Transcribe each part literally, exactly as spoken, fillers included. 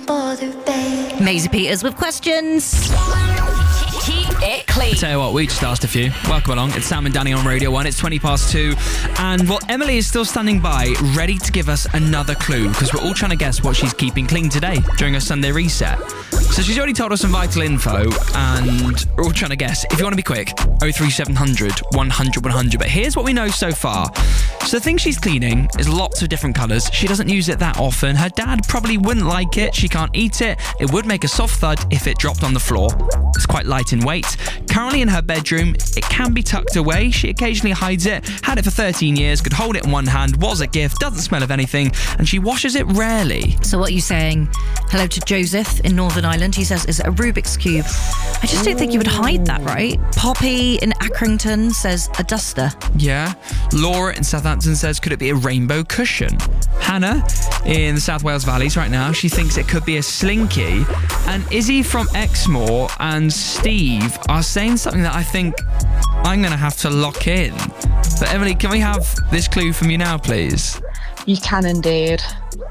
bother, babe. Maisie Peters with questions. Keep it clean. Tell you what, we just asked a few. Welcome along. It's Sam and Danny on Radio one. It's twenty past two. And, well, Emily is still standing by, ready to give us another clue, because we're all trying to guess what she's keeping clean today during her Sunday reset. So she's already told us some vital info, and we're all trying to guess. If you want to be quick, oh three seven hundred, one hundred, one hundred. But here's what we know so far. So the thing she's cleaning is lots of different colours. She doesn't use it that often. Her dad probably wouldn't like it. She can't eat it. It would make a soft thud if it dropped on the floor. It's quite light in weight. Currently in her bedroom, it can be tucked away. She occasionally hides it. Had it for thirteen years, could hold it in one hand, was a gift, doesn't smell of anything, and she washes it rarely. So what are you saying? Hello to Joseph in Northern Ireland. He says, is it a Rubik's Cube? I just don't think you would hide that, right? Poppy in Accrington says, a duster. Yeah. Laura in Southampton says, could it be a rainbow cushion? Hannah in the South Wales Valleys right now, she thinks it could be a slinky. And Izzy from Exmoor and Steve are saying something that I think I'm going to have to lock in. But Emily, can we have this clue from you now, please? You can indeed.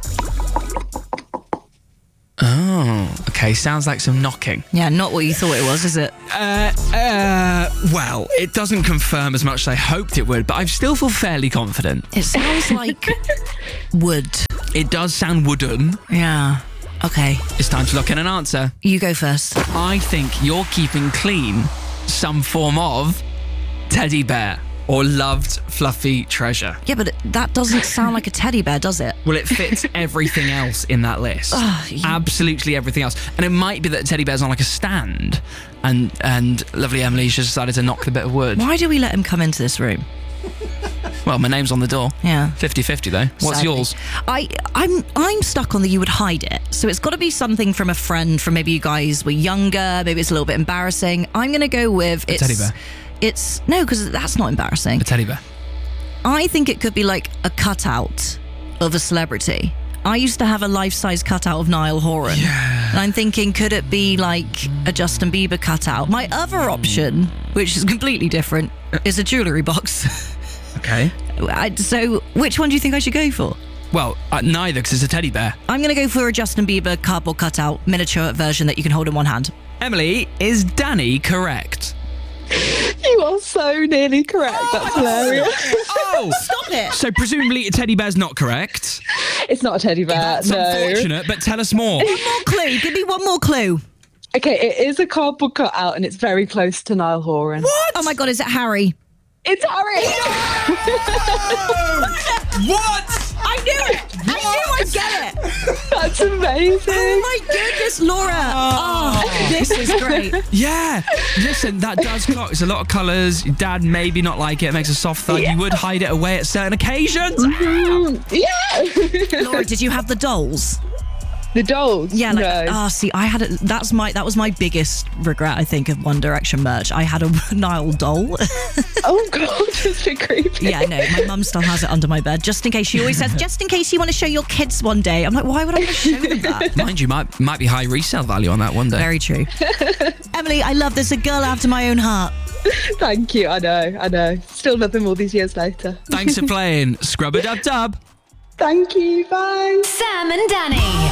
Oh, okay. Sounds like some knocking. Yeah, not what you thought it was, is it? Uh, uh, well, it doesn't confirm as much as I hoped it would, but I still feel fairly confident. It sounds like wood. It does sound wooden. Yeah. Okay. It's time to lock in an answer. You go first. I think you're keeping clean some form of teddy bear or loved fluffy treasure. Yeah, but that doesn't sound like a teddy bear, does it? Well, it fits everything else in that list. Oh, you... Absolutely everything else. And it might be that teddy bear's on like a stand and and lovely Emily's just decided to knock the bit of wood. Why do we let him come into this room? Well, my name's on the door. Yeah. fifty-fifty though. What's Sadly. yours? I, I'm I'm stuck on the you would hide it. So it's got to be something from a friend from maybe you guys were younger, maybe it's a little bit embarrassing. I'm going to go with... A it's, teddy bear. It's... No, because that's not embarrassing. A teddy bear. I think it could be like a cutout of a celebrity. I used to have a life-size cutout of Niall Horan. Yeah. And I'm thinking, could it be like a Justin Bieber cutout? My other option, which is completely different, is a jewellery box. Okay. I, so which one do you think I should go for? Well, uh, neither, because it's a teddy bear. I'm going to go for a Justin Bieber cardboard cutout miniature version that you can hold in one hand. Emily, is Danny correct? You are so nearly correct. That's hilarious. Oh! Stop it! So presumably a teddy bear's not correct. It's not a teddy bear, That's no. unfortunate, but tell us more. One more clue. Give me one more clue. Okay, it is a cardboard cutout and it's very close to Niall Horan. What? Oh my God, is it Harry? It's Harry! What? I knew it! I knew I'd get it! That's amazing. Oh my goodness, Laura! Oh, this is great. Yeah. Listen, that does clock. It's a lot of colours. Your dad maybe not like it. It makes a soft thud. Yeah. You would hide it away at certain occasions. Mm, yeah. Laura, did you have the dolls? The dolls? Yeah, like, no. oh, see, I had it. That's my, that was my biggest regret, I think, of One Direction merch. I had a Niall doll. Oh, God, that's a bit creepy. Yeah, no, my mum still has it under my bed, just in case. She always says, just in case you want to show your kids one day. I'm like, why would I want to show them that? Mind you, might might be high resale value on that one day. Very true. Emily, I love this. A girl after my own heart. Thank you, I know, I know. Still love them all these years later. Thanks for playing. Scrub-a-dub-dub. Thank you, bye. Sam and Danny.